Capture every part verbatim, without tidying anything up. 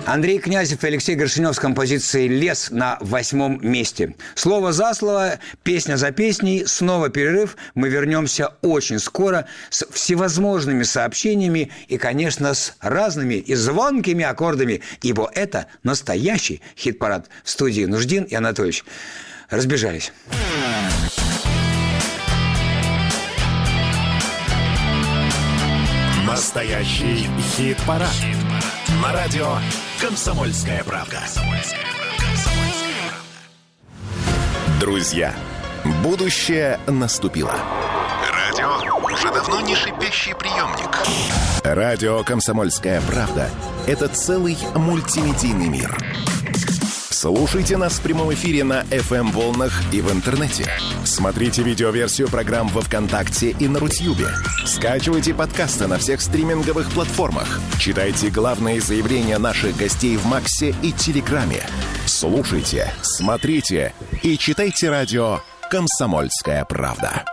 Андрей Князев и Алексей Горшенев с композицией «Лес» на восьмом месте. Слово за слово, песня за песней, снова перерыв. Мы вернемся очень скоро с всевозможными сообщениями и, конечно, с разными и звонкими аккордами, ибо это настоящий хит-парад. В студии Нуждин и Анатольевич. Разбежались. Настоящий хит-парад. Хит-парад. На радио «Комсомольская правда». Друзья, будущее наступило. Радио уже давно не шипящий приемник. Радио «Комсомольская правда» — это целый мультимедийный мир. Слушайте нас в прямом эфире на эф эм-волнах и в интернете. Смотрите видеоверсию программ во ВКонтакте и на Рутьюбе. Скачивайте подкасты на всех стриминговых платформах. Читайте главные заявления наших гостей в Максе и Телеграме. Слушайте, смотрите и читайте радио «Комсомольская правда».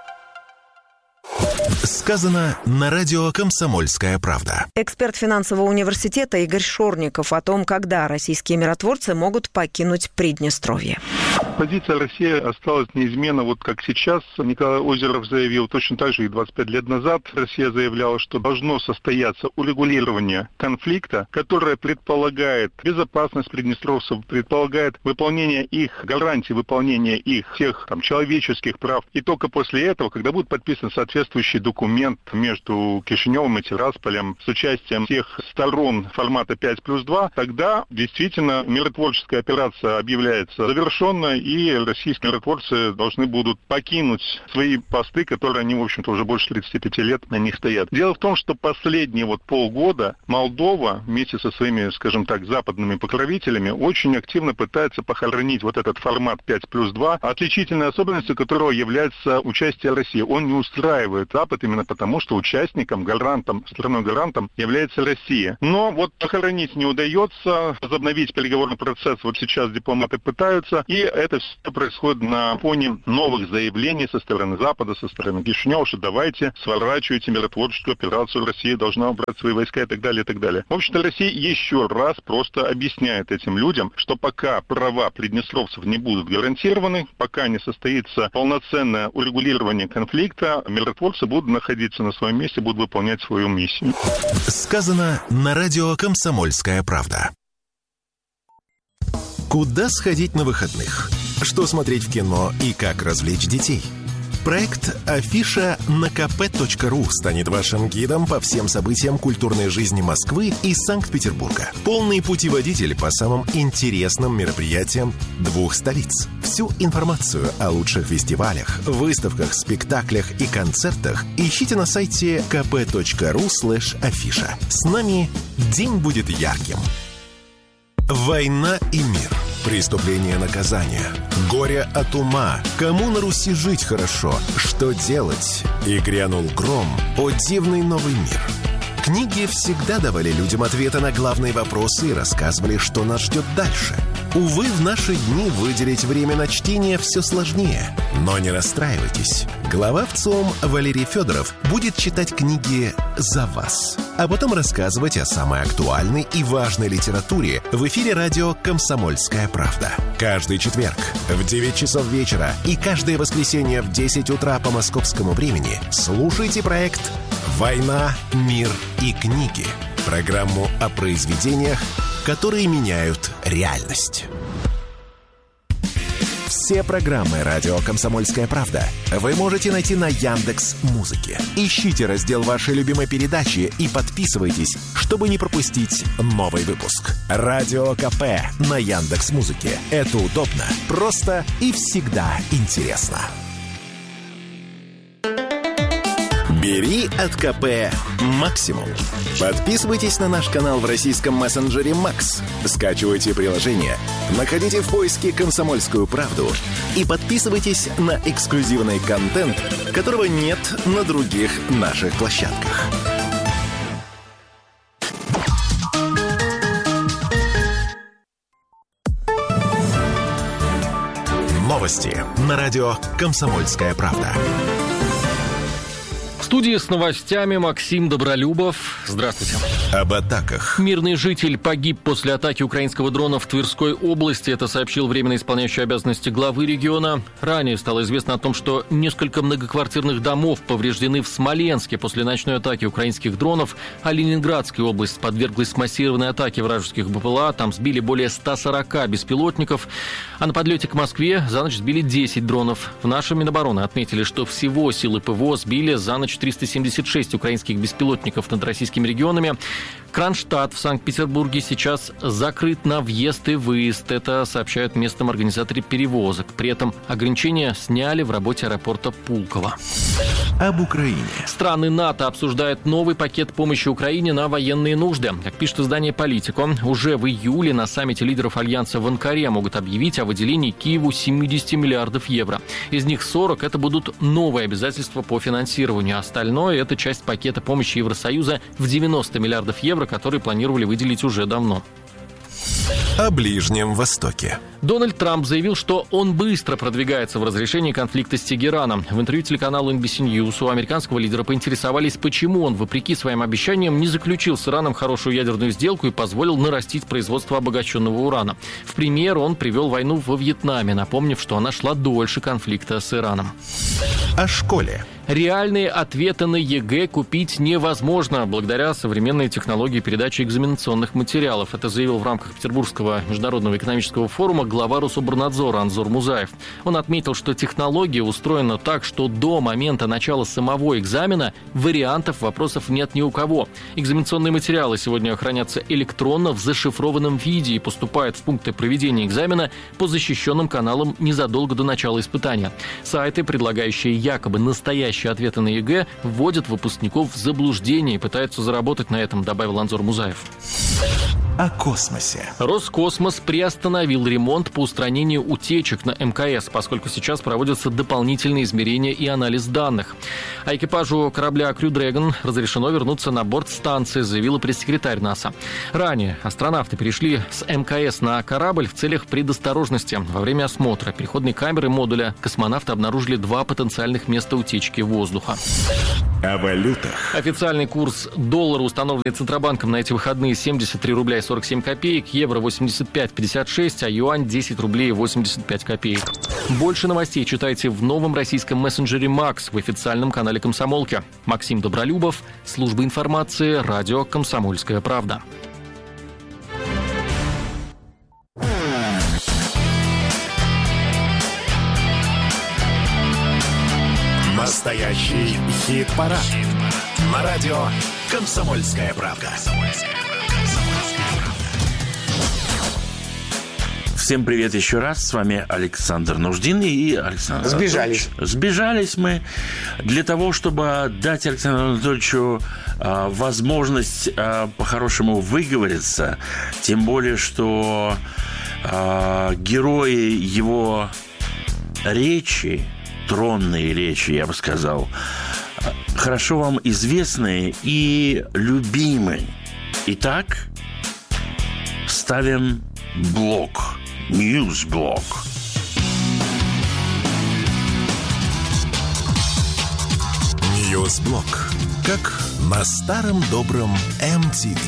Сказано на радио «Комсомольская правда». Эксперт финансового университета Игорь Шорников о том, когда российские миротворцы могут покинуть Приднестровье. Позиция России осталась неизменна, вот как сейчас. Николай Озеров заявил, точно так же и двадцать пять лет назад Россия заявляла, что должно состояться урегулирование конфликта, которое предполагает безопасность приднестровцев, предполагает выполнение их гарантий, выполнение их всех там, человеческих прав. И только после этого, когда будет подписан соответствующий документ между Кишиневым и Тирасполем с участием всех сторон формата пять плюс два, тогда действительно миротворческая операция объявляется завершенной, и российские миротворцы должны будут покинуть свои посты, которые они, в общем-то, уже больше тридцати пяти лет на них стоят. Дело в том, что последние вот полгода Молдова вместе со своими, скажем так, западными покровителями очень активно пытается похоронить вот этот формат пять плюс два, отличительной особенностью которого является участие России. Он не устраивает Запад именно потому, что участником, гарантом, страной-гарантом является Россия. Но вот похоронить не удается, возобновить переговорный процесс вот сейчас дипломаты пытаются, и это все происходит на фоне новых заявлений со стороны Запада, со стороны Кишинева, что давайте сворачивайте миротворческую операцию, Россия должна убрать свои войска и так далее, и так далее. В общем-то, Россия еще раз просто объясняет этим людям, что пока права приднестровцев не будут гарантированы, пока не состоится полноценное урегулирование конфликта, миротворцы будут находиться на своем месте, будут выполнять свою миссию. Сказано на радио «Комсомольская правда». Куда сходить на выходных? Что смотреть в кино и как развлечь детей? Проект «Афиша» на ка пэ точка ру станет вашим гидом по всем событиям культурной жизни Москвы и Санкт-Петербурга. Полный путеводитель по самым интересным мероприятиям двух столиц. Всю информацию о лучших фестивалях, выставках, спектаклях и концертах ищите на сайте ка пэ точка ру слэш афиша. С нами день будет ярким. Война и мир. Преступление, наказание. Горе от ума. Кому на Руси жить хорошо? Что делать? И грянул гром. О дивный новый мир. Книги всегда давали людям ответы на главные вопросы и рассказывали, что нас ждет дальше. Увы, в наши дни выделить время на чтение все сложнее. Но не расстраивайтесь. Глава ВЦИОМ Валерий Федоров будет читать книги за вас, а потом рассказывать о самой актуальной и важной литературе в эфире радио «Комсомольская правда». Каждый четверг в девять часов вечера и каждое воскресенье в десять утра по московскому времени слушайте проект «Война, мир и книги». Программу о произведениях, которые меняют реальность. Все программы «Радио Комсомольская правда» вы можете найти на Яндекс.Музыке. Ищите раздел вашей любимой передачи и подписывайтесь, чтобы не пропустить новый выпуск. Радио КП на Яндекс.Музыке. Это удобно, просто и всегда интересно. Бери от КП максимум. Подписывайтесь на наш канал в российском мессенджере Макс. Скачивайте приложение, находите в поиске «Комсомольскую правду» и подписывайтесь на эксклюзивный контент, которого нет на других наших площадках. Новости на радио «Комсомольская правда». В студии с новостями Максим Добролюбов. Здравствуйте. Об атаках. Мирный житель погиб после атаки украинского дрона в Тверской области. Это сообщил временно исполняющий обязанности главы региона. Ранее стало известно о том, что несколько многоквартирных домов повреждены в Смоленске после ночной атаки украинских дронов, а Ленинградская область подверглась массированной атаке вражеских БПЛА. Там сбили более ста сорока беспилотников. А на подлете к Москве за ночь сбили десять дронов. В нашем Минобороны отметили, что всего силы ПВО сбили за ночь триста семьдесят шесть украинских беспилотников над российскими регионами. Кронштадт в Санкт-Петербурге сейчас закрыт на въезд и выезд. Это сообщают местным организаторы перевозок. При этом ограничения сняли в работе аэропорта Пулково. Об Украине. Страны НАТО обсуждают новый пакет помощи Украине на военные нужды. Как пишет издание «Политико», уже в июле на саммите лидеров Альянса в Анкаре могут объявить о выделении Киеву семьдесят миллиардов евро. Из них сорок – это будут новые обязательства по финансированию. Остальное – это часть пакета помощи Евросоюза в девяносто миллиардов евро, которые планировали выделить уже давно. О Ближнем Востоке. Дональд Трамп заявил, что он быстро продвигается в разрешении конфликта с Тегераном. В интервью телеканалу эн би си News у американского лидера поинтересовались, почему он, вопреки своим обещаниям, не заключил с Ираном хорошую ядерную сделку и позволил нарастить производство обогащенного урана. В пример он привел войну во Вьетнаме, напомнив, что она шла дольше конфликта с Ираном. О школе. Реальные ответы на ЕГЭ купить невозможно благодаря современной технологии передачи экзаменационных материалов. Это заявил в рамках Петербургского международного экономического форума глава Рособорнадзора Анзор Музаев. Он отметил, что технология устроена так, что до момента начала самого экзамена вариантов вопросов нет ни у кого. Экзаменационные материалы сегодня хранятся электронно в зашифрованном виде и поступают в пункты проведения экзамена по защищенным каналам незадолго до начала испытания. Сайты, предлагающие якобы настоящие ответы на ЕГЭ, вводят выпускников в заблуждение и пытаются заработать на этом, добавил Анзор Музаев. О космосе. Роскосмос приостановил ремонт по устранению утечек на эм ка эс, поскольку сейчас проводятся дополнительные измерения и анализ данных. А экипажу корабля Crew Dragon разрешено вернуться на борт станции, заявила пресс-секретарь НАСА. Ранее астронавты перешли с эм ка эс на корабль в целях предосторожности. Во время осмотра переходной камеры модуля космонавты обнаружили два потенциальных места утечки воздуха. О валютах. Официальный курс доллара, установленный Центробанком на эти выходные, семьдесят три рубля и сорок семь копеек, евро восемьдесят пять пятьдесят шесть, а юань десять рублей восемьдесят пять копеек. Больше новостей читайте в новом российском мессенджере Макс в официальном канале «Комсомолки». Максим Добролюбов, служба информации, радио «Комсомольская правда». Настоящий хит-парад. Хит на радио «Комсомольская правда». Всем привет еще раз. С вами Александр Нуждин и Александр Сбежались. Анатольевич. Сбежались мы для того, чтобы дать Александру Анатольевичу э, возможность э, по-хорошему выговориться. Тем более, что э, герои его речи, тронные речи, я бы сказал, хорошо вам известны и любимы. Итак, ставим блок. Ньюсблок. Ньюсблок. Как на старом добром эм ти ви.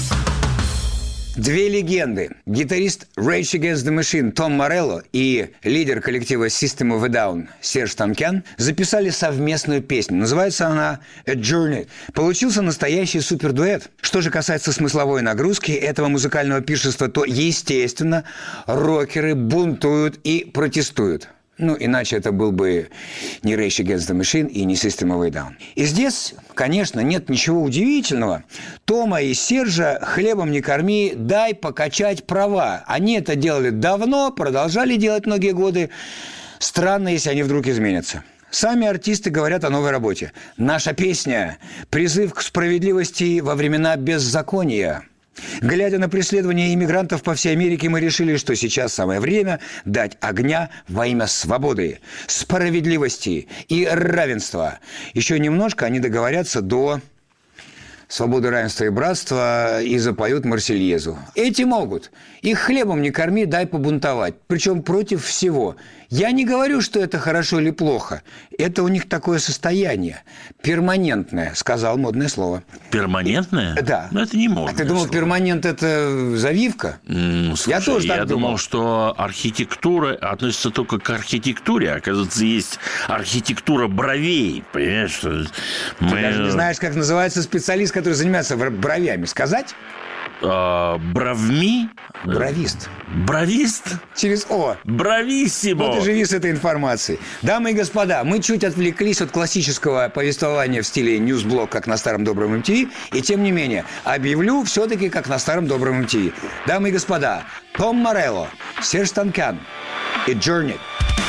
Две легенды. Гитарист Rage Against the Machine Том Морелло и лидер коллектива System of a Down Серж Танкян записали совместную песню. Называется она «A Journey». Получился настоящий супердуэт. Что же касается смысловой нагрузки этого музыкального пиршества, то, естественно, рокеры бунтуют и протестуют. Ну, иначе это был бы не Rage Against the Machine и не System of a Down. И здесь, конечно, нет ничего удивительного. Тома и Сержа хлебом не корми, дай покачать права. Они это делали давно, продолжали делать многие годы. Странно, если они вдруг изменятся. Сами артисты говорят о новой работе. Наша песня – призыв к справедливости во времена беззакония. Глядя на преследование иммигрантов по всей Америке, мы решили, что сейчас самое время дать огня во имя свободы, справедливости и равенства. Еще немножко они договорятся до свободу, равенство и братство и запоют Марсельезу. Эти могут. Их хлебом не корми, дай побунтовать. Причем против всего. Я не говорю, что это хорошо или плохо. Это у них такое состояние. Перманентное, сказал модное слово. Перманентное? Да. Но это не модное А ты думал, слово. Перманент – это завивка? Mm, слушай, я тоже так я думал. думал, что архитектура относится только к архитектуре. Оказывается, есть архитектура бровей. Понимаешь, что мы... Ты даже не знаешь, как называется специалист, который занимается бровями. Сказать? А, бровми? Бровист. Бровист? Через О. Брависсимо. Вот и живи с этой информацией. Дамы и господа, мы чуть отвлеклись от классического повествования в стиле ньюсблог, как на старом добром эм ти ви, и тем не менее, объявлю все-таки, как на старом добром эм ти ви. Дамы и господа, Том Морелло, Серж Танкан и Journey.